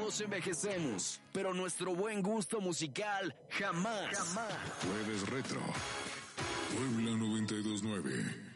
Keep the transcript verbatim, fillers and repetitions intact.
Todos envejecemos, pero nuestro buen gusto musical jamás. Jamás. Jueves Retro. Puebla noventa y dos nueve.